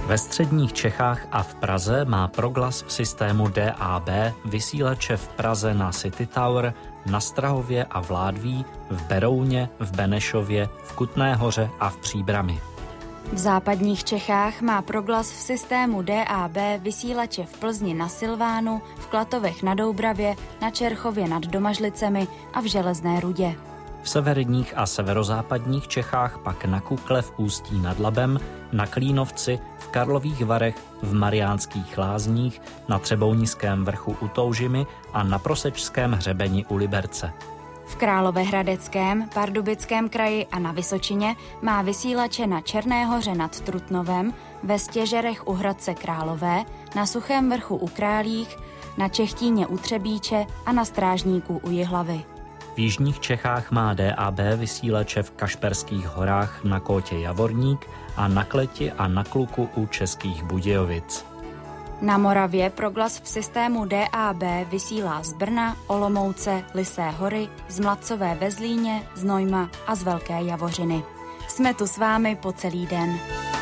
Ve středních Čechách a v Praze má Proglas v systému DAB vysílače v Praze na City Tower, na Strahově a v Ládví, v Berouně, v Benešově, v Kutné Hoře a v Příbrami. V západních Čechách má Proglas v systému DAB vysílače v Plzni na Silvánu, v Klatovech na Doubravě, na Čerchově nad Domažlicemi a v Železné Rudě. V severních a severozápadních Čechách pak na Kukle v Ústí nad Labem, na Klínovci, v Karlových Varech, v Mariánských Lázních, na Třebounickém vrchu u Toužimy a na Prosečském hřebeni u Liberce. V Královéhradeckém, Pardubickém kraji a na Vysočině má vysílače na Černé Hoře nad Trutnovem, ve Stěžerech u Hradce Králové, na Suchém vrchu u Králích, na Čechtíně u Třebíče a na Strážníku u Jihlavy. V jižních Čechách má DAB vysílače v Kašperských horách na Kótě Javorník a na Kleti a na Kluku u Českých Budějovic. Na Moravě Proglas v systému DAB vysílá z Brna, Olomouce, Lysé hory, z Mladcové ve Zlíně, z Nojma a z Velké Javořiny. Jsme tu s vámi po celý den.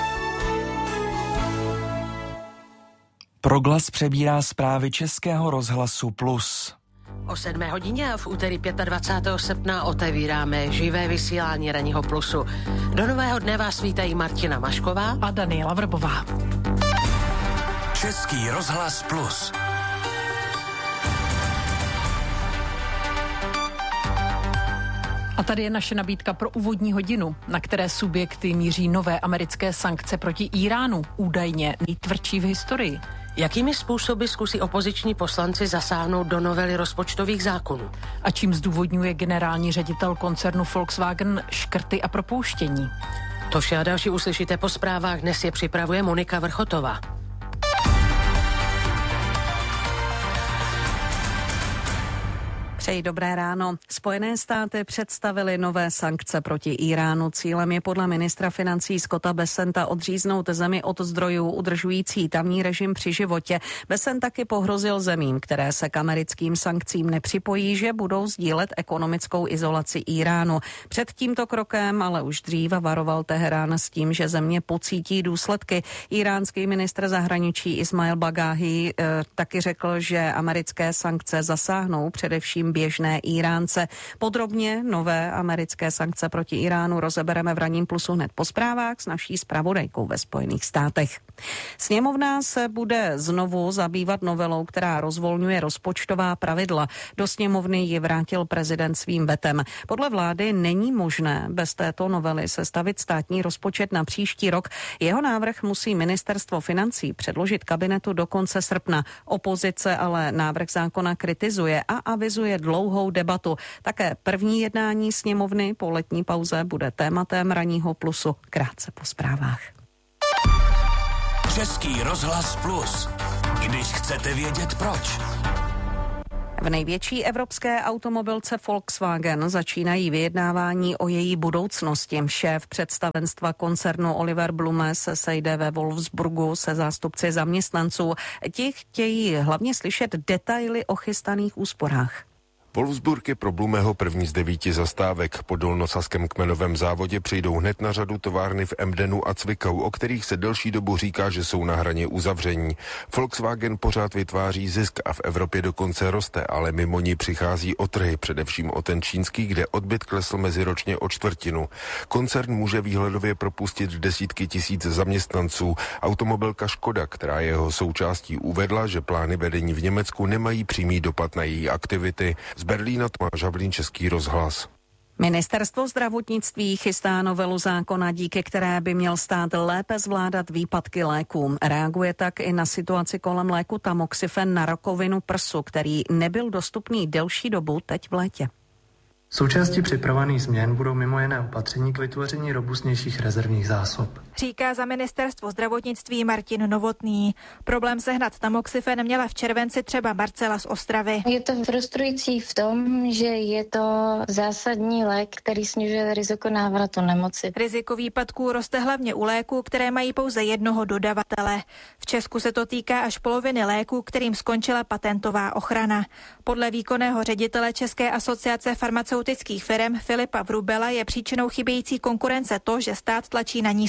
Proglas přebírá zprávy Českého rozhlasu Plus. O 7 hodině v úterý 25. srpna otevíráme živé vysílání Ranního Plusu. Do nového dne vás vítají Martina Mašková a Daniela Vrbová. Český rozhlas Plus. A tady je naše nabídka pro úvodní hodinu, na které subjekty míří nové americké sankce proti Íránu, údajně nejtvrdší v historii. Jakými způsoby zkusí opoziční poslanci zasáhnout do novely rozpočtových zákonů? A čím zdůvodňuje generální ředitel koncernu Volkswagen škrty a propouštění? To vše a další uslyšíte po zprávách. Dnes je připravuje Monika Vrchotová. Přeji dobré ráno. Spojené státy představily nové sankce proti Íránu. Cílem je podle ministra financí Scotta Bessenta odříznout zemi od zdrojů udržující tamní režim při životě. Bessent taky pohrozil zemím, které se k americkým sankcím nepřipojí, že budou sdílet ekonomickou izolaci Íránu. Před tímto krokem ale už dříve varoval Teherán s tím, že země pocítí důsledky. Íránský ministr zahraničí Ismail Bagáhi taky řekl, že americké sankce zasáhnou především běžné Íránce. Podrobně nové americké sankce proti Íránu rozebereme v Ranním Plusu hned po zprávách s naší zpravodajkou ve Spojených státech. Sněmovna se bude znovu zabývat novelou, která rozvolňuje rozpočtová pravidla. Do sněmovny ji vrátil prezident svým vetem. Podle vlády není možné bez této novely sestavit státní rozpočet na příští rok. Jeho návrh musí ministerstvo financí předložit kabinetu do konce srpna. Opozice ale návrh zákona kritizuje a avizuje dlouhou debatu. Také první jednání sněmovny po letní pauze bude tématem Ranního Plusu krátce po zprávách. Český rozhlas Plus. Když chcete vědět proč. V největší evropské automobilce Volkswagen začínají vyjednávání o její budoucnosti. Šéf představenstva koncernu Oliver Blume se sejde ve Wolfsburgu se zástupci zaměstnanců. Ti chtějí hlavně slyšet detaily o chystaných úsporách. Wolfsburg je pro Blumeho první z 9 zastávek. Po dolnosaském kmenovém závodě přijdou hned na řadu továrny v Emdenu a Cvikau, o kterých se delší dobu říká, že jsou na hraně uzavření. Volkswagen pořád vytváří zisk a v Evropě dokonce roste, ale mimo ní přichází o trhy, především o ten čínský, kde odbyt klesl meziročně o 1/4. Koncern může výhledově propustit desítky tisíc zaměstnanců. Automobilka Škoda, která je jeho součástí, uvedla, že plány vedení v Německu nemají přímý dopad na její aktivity. Z Berlína Tomáš Havlín, Český rozhlas. Ministerstvo zdravotnictví chystá novelu zákona, díky které by měl stát lépe zvládat výpadky léků. Reaguje tak i na situaci kolem léku Tamoxifen na rakovinu prsu, který nebyl dostupný delší dobu teď v létě. Součástí připravovaných změn budou mimo jiné opatření k vytvoření robustnějších rezervních zásob. Říká za ministerstvo zdravotnictví Martin Novotný. Problém sehnat Tamoxifen měla v červenci třeba Marcela z Ostravy. Je to frustrující v tom, že je to zásadní lék, který snižuje riziko návratu nemoci. Riziko výpadků roste hlavně u léků, které mají pouze jednoho dodavatele. V Česku se to týká až poloviny léků, kterým skončila patentová ochrana. Podle výkonného ředitele České asociace farmaceutických firem Filipa Vrubela je příčinou chybějící konkurence to, že stát tlačí na nízké ceny.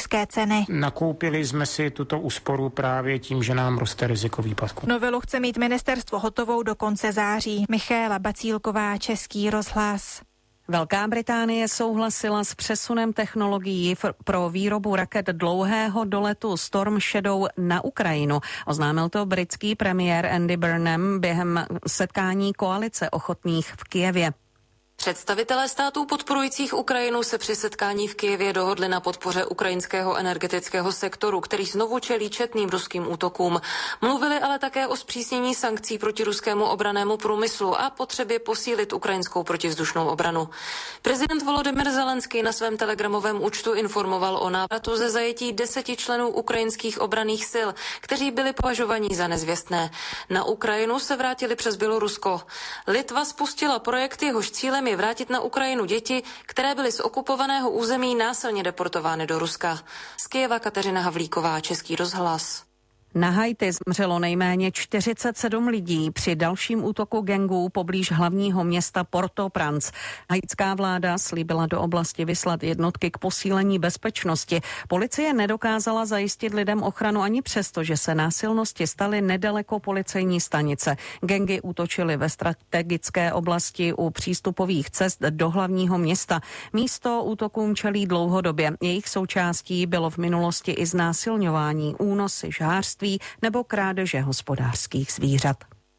ceny. Nakoupili jsme si tuto úsporu právě tím, že nám roste riziko výpadku. Novelu chce mít ministerstvo hotovou do konce září. Michaela Bacílková, Český rozhlas. Velká Británie souhlasila s přesunem technologií pro výrobu raket dlouhého doletu Storm Shadow na Ukrajinu. Oznámil to britský premiér Andy Burnham během setkání koalice ochotných v Kyjevě. Představitelé států podporujících Ukrajinu se při setkání v Kyjevě dohodli na podpoře ukrajinského energetického sektoru, který znovu čelí četným ruským útokům. Mluvili ale také o zpřísnění sankcí proti ruskému obrannému průmyslu a potřebě posílit ukrajinskou protivzdušnou obranu. Prezident Volodymyr Zelenský na svém telegramovém účtu informoval o návratu ze zajetí 10 členů ukrajinských obranných sil, kteří byli považovaní za nezvěstné. Na Ukrajinu se vrátili přes Bělorusko. Litva spustila projekt, jehož cílem je vrátit na Ukrajinu děti, které byly z okupovaného území násilně deportovány do Ruska. Z Kyjeva Kateřina Havlíková, Český rozhlas. Na Haiti zemřelo nejméně 47 lidí při dalším útoku gangů poblíž hlavního města Port-au-Prince. Haitská vláda slíbila do oblasti vyslat jednotky k posílení bezpečnosti. Policie nedokázala zajistit lidem ochranu ani přesto, že se násilnosti staly nedaleko policejní stanice. Gangy útočily ve strategické oblasti u přístupových cest do hlavního města. Místo útokům čelí dlouhodobě. Jejich součástí bylo v minulosti i znásilňování, únosy, žhářství nebo krádeže hospodářských zvířat.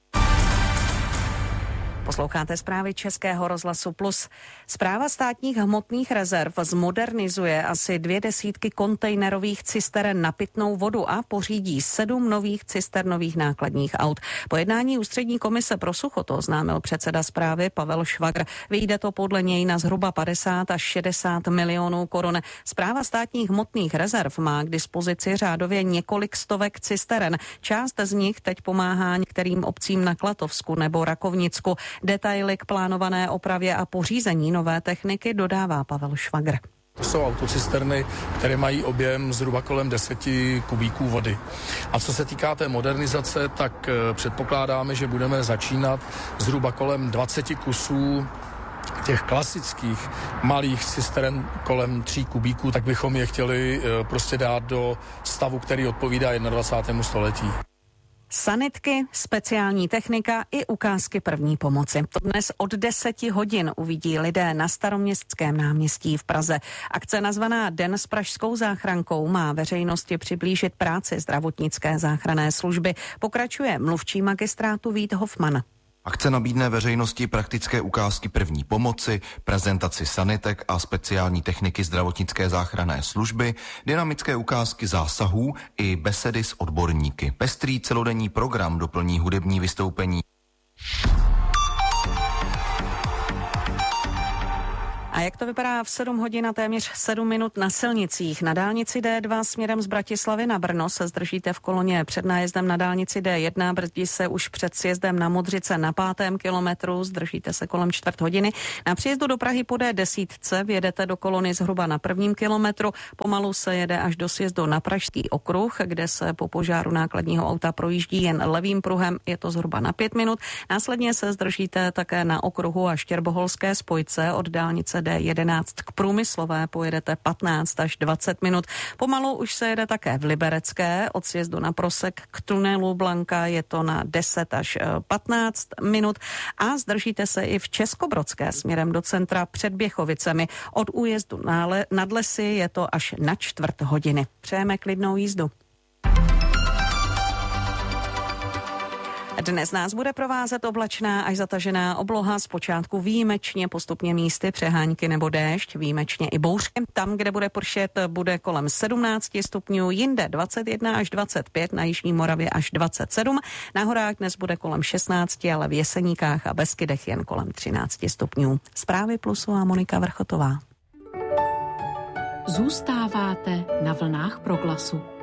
Posloucháte zprávy Českého rozhlasu Plus. Správa státních hmotných rezerv zmodernizuje asi 20 kontejnerových cisteren na pitnou vodu a pořídí 7 nových cisternových nákladních aut. Po jednání ústřední komise pro sucho to oznámil předseda správy Pavel Švagr. Vyjde to podle něj na zhruba 50 až 60 milionů korun. Správa státních hmotných rezerv má k dispozici řádově několik stovek cisteren. Část z nich teď pomáhá některým obcím na Klatovsku nebo Rakovnicku. Detaily k plánované opravě a pořízení nové techniky dodává Pavel Švagr. To jsou autocisterny, které mají objem zhruba kolem 10 kubíků vody. A co se týká té modernizace, tak předpokládáme, že budeme začínat zhruba kolem 20 kusů těch klasických malých cisteren kolem 3 kubíků, tak bychom je chtěli prostě dát do stavu, který odpovídá 21. století. Sanitky, speciální technika i ukázky první pomoci. To dnes od 10 hodin uvidí lidé na Staroměstském náměstí v Praze. Akce nazvaná Den s pražskou záchrankou má veřejnosti přiblížit práci zdravotnické záchranné služby. Pokračuje mluvčí magistrátu Vít Hofman. Akce nabídne veřejnosti praktické ukázky první pomoci, prezentaci sanitek a speciální techniky zdravotnické záchranné služby, dynamické ukázky zásahů i besedy s odborníky. Pestrý celodenní program doplní hudební vystoupení. A jak to vypadá v 7 hodin a téměř 7 minut na silnicích? Na dálnici D2 směrem z Bratislavy na Brno se zdržíte v koloně před nájezdem na dálnici D1, brzdí se už před sjezdem na Modřice na 5. kilometru, zdržíte se kolem 4 hodiny. Na příjezdu do Prahy po D10 vjedete do kolony zhruba na 1. kilometru, pomalu se jede až do sjezdu na Pražský okruh, kde se po požáru nákladního auta projíždí jen levým pruhem, je to zhruba na 5 minut. Následně se zdržíte také na okruhu a Štěrboholské spojce od dálnice D11 k Průmyslové pojedete 15 až 20 minut. Pomalu už se jede také v Liberecké, od sjezdu na Prosek k tunelu Blanka je to na 10 až 15 minut a zdržíte se i v Českobrodské směrem do centra před Běchovicemi. Od újezdu nad Lesy je to až na 4 hodiny. Přejeme klidnou jízdu. Dnes nás bude provázet oblačná až zatažená obloha, zpočátku výjimečně, postupně místy přehánky nebo déšť, výjimečně i bouřky. Tam, kde bude pršet, bude kolem 17 stupňů, jinde 21 až 25, na Jižní Moravě až 27. Na horách dnes bude kolem 16, ale v Jeseníkách a Beskydech jen kolem 13 stupňů. Zprávy Plusu a Monika Vrchotová. Zůstáváte na vlnách Proglasu.